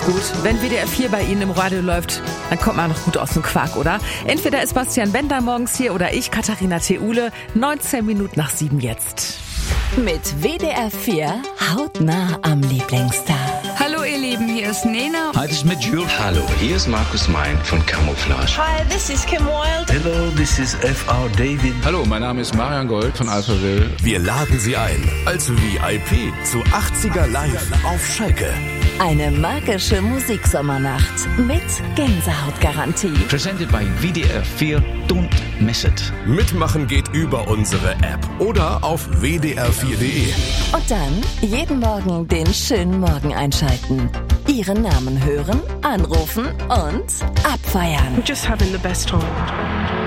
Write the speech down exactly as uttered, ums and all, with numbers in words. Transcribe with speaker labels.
Speaker 1: gut. Wenn W D R vier bei Ihnen im Radio läuft, dann kommt man noch gut aus dem Quark, oder? Entweder ist Bastian Bender morgens hier oder ich, Katharina Theule. neunzehn Minuten nach sieben jetzt.
Speaker 2: Mit W D R vier hautnah am Lieblingsstar.
Speaker 3: Hallo ihr Lieben, hier ist Nena.
Speaker 4: Hi, this is mit Jules.
Speaker 5: Hallo, hier ist Markus Mein von Camouflage.
Speaker 6: Hi, this is Kim Wilde.
Speaker 7: Hello, this is F R David.
Speaker 8: Hallo, mein Name ist Marian Gold von Alphaville.
Speaker 9: Wir laden Sie ein als V I P zu achtziger Live auf Schalke.
Speaker 2: Eine magische Musiksommernacht mit Gänsehautgarantie.
Speaker 5: Presented by W D R vier. Don't miss it.
Speaker 9: Mitmachen geht über unsere App oder auf w d r vier punkt d e.
Speaker 2: Und dann jeden Morgen den schönen Morgen einschalten. Ihren Namen hören, anrufen und abfeiern.
Speaker 6: We're just having the best time.